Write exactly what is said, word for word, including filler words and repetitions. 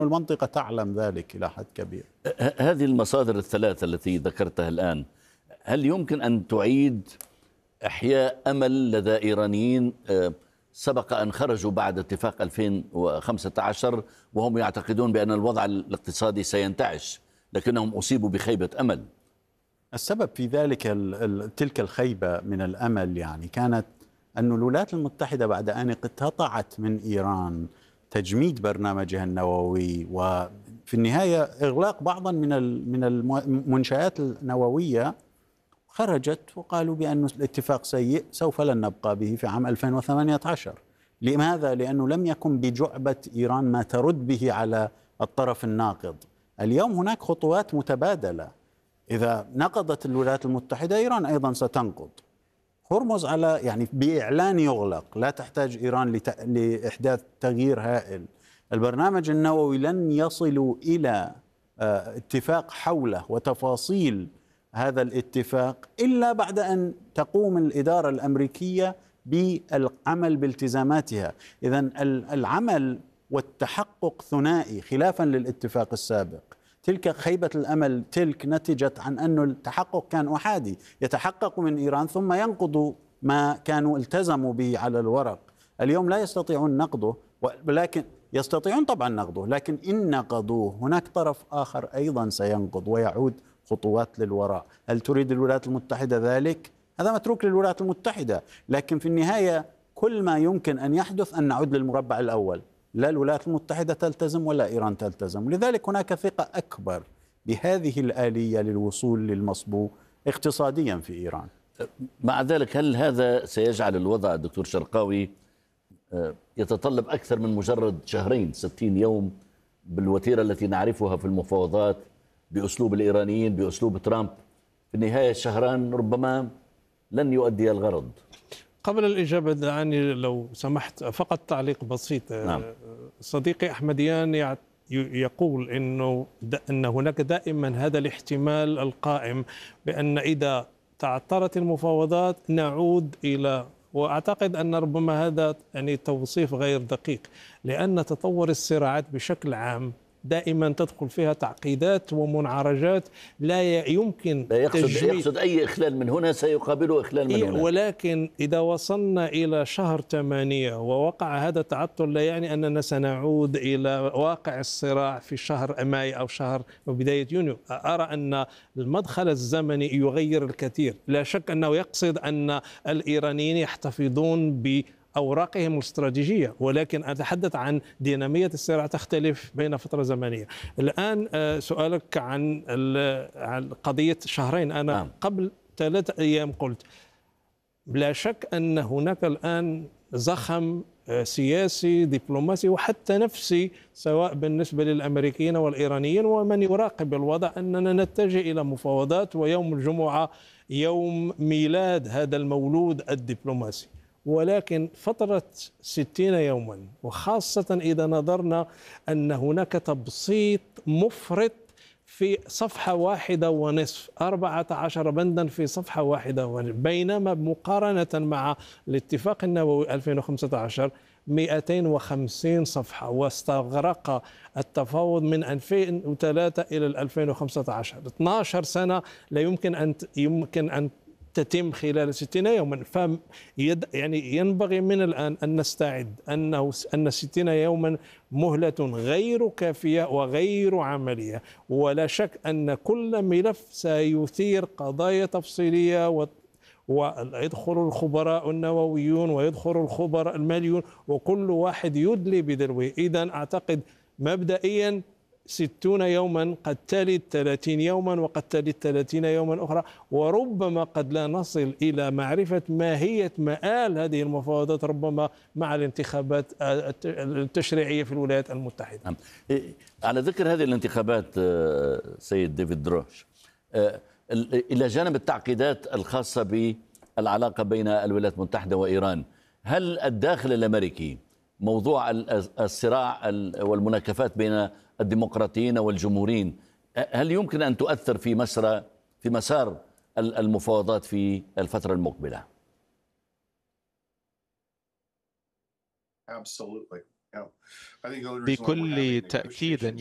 المنطقة تعلم ذلك إلى حد كبير. ه- هذه المصادر الثلاثة التي ذكرتها الآن، هل يمكن أن تعيد إحياء أمل لدى إيرانيين آه، سبق أن خرجوا بعد اتفاق ألفين وخمسة عشر وهم يعتقدون بأن الوضع الاقتصادي سينتعش، لكنهم أصيبوا بخيبة أمل؟ السبب في ذلك ال- ال- تلك الخيبة من الأمل يعني كانت أن الولايات المتحدة بعد أن اقتطعت من إيران تجميد برنامجها النووي وفي النهاية إغلاق بعضا من ال- من المنشآت النووية، خرجت وقالوا بأن الاتفاق سيء سوف لن نبقى به في عام ألفين وثمانية عشر. لماذا؟ لأنه لم يكن بجعبة إيران ما ترد به على الطرف الناقض. اليوم هناك خطوات متبادلة، إذا نقضت الولايات المتحدة إيران أيضا ستنقض. هرمز على يعني بإعلان يغلق، لا تحتاج إيران لت... لإحداث تغيير هائل. البرنامج النووي لن يصلوا إلى آه، اتفاق حوله وتفاصيل هذا الاتفاق إلا بعد أن تقوم الإدارة الأمريكية بالعمل بالتزاماتها. إذن العمل والتحقق ثنائي خلافا للاتفاق السابق. تلك خيبة الأمل تلك نتجت عن أن التحقق كان أحادي، يتحقق من إيران ثم ينقضوا ما كانوا التزموا به على الورق. اليوم لا يستطيعون نقضه، ولكن يستطيعون طبعا نقضه، لكن إن نقضوه هناك طرف آخر أيضا سينقض ويعود خطوات للوراء. هل تريد الولايات المتحدة ذلك؟ هذا متروك للولايات المتحدة، لكن في النهاية كل ما يمكن أن يحدث أن نعود للمربع الأول، لا الولايات المتحدة تلتزم ولا إيران تلتزم. لذلك هناك ثقة أكبر بهذه الآلية للوصول للمصبوغ اقتصاديا في إيران. مع ذلك هل هذا سيجعل الوضع دكتور شرقاوي آه، يتطلب أكثر من مجرد شهرين ستين يوم بالوتيرة التي نعرفها في المفاوضات بأسلوب الإيرانيين بأسلوب ترامب؟ في النهاية شهران ربما لن يؤدي الغرض. قبل الإجابة دعني لو سمحت فقط تعليق بسيط. نعم. صديقي أحمديان يع- يقول إنه أن هناك دائما هذا الاحتمال القائم بأن إذا تعطلت المفاوضات نعود إلى، وأعتقد أن ربما هذا يعني توصيف غير دقيق، لأن تطور الصراعات بشكل عام دائما تدخل فيها تعقيدات ومنعرجات لا يمكن لا يقصد, تجميد. يقصد أي إخلال من هنا سيقابله إخلال من هنا. ولكن إذا وصلنا إلى شهر ثمانية ووقع هذا التعطل لا يعني أننا سنعود إلى واقع الصراع في شهر ماي أو شهر بداية يونيو. أرى أن المدخل الزمني يغير الكثير. لا شك أنه يقصد أن الإيرانيين يحتفظون ب أوراقهم الاستراتيجية، ولكن أتحدث عن دينامية الصراع تختلف بين فترة زمنية. الآن سؤالك عن عن قضية شهرين، أنا نعم. قبل ثلاثة أيام قلت لا شك أن هناك الآن زخم سياسي دبلوماسي وحتى نفسي سواء بالنسبة للأمريكيين والإيرانيين ومن يراقب الوضع أننا نتجه إلى مفاوضات، ويوم الجمعة يوم ميلاد هذا المولود الدبلوماسي. ولكن فترة ستين يوما، وخاصة إذا نظرنا أن هناك تبسيط مفرط في صفحة واحدة ونصف، أربعة عشر بندا في صفحة واحدة ونصف، بينما مقارنة مع الاتفاق النووي ألفين وخمسة عشر مئتين وخمسين صفحة، واستغرق التفاوض من ألفين وثلاثة إلى ألفين وخمسة عشر اثنتي عشرة سنة، لا يمكن أن يمكن أن تتم خلال ستين يوما. ف يعني ينبغي من الآن أن نستعد أنه أن ستين يوما مهلة غير كافية وغير عملية، ولا شك أن كل ملف سيثير قضايا تفصيلية و ويدخل الخبراء النوويون ويدخل الخبراء الماليون وكل واحد يدلي بدلوه. إذن أعتقد مبدئيا ستون يوما قد تلت ثلاثين يوما وقد تلت ثلاثين يوما أخرى، وربما قد لا نصل إلى معرفة ماهية مآل هذه المفاوضات ربما مع الانتخابات التشريعية في الولايات المتحدة. على ذكر هذه الانتخابات سيد ديفيد دروش، إلى جانب التعقيدات الخاصة بالعلاقة بين الولايات المتحدة وإيران، هل الداخل الأمريكي موضوع الصراع والمناكفات بين الديمقراطيين والجمهوريين هل يمكن أن تؤثر في مسار في مسار المفاوضات في الفترة المقبلة؟ Absolutely. بكل تأكيد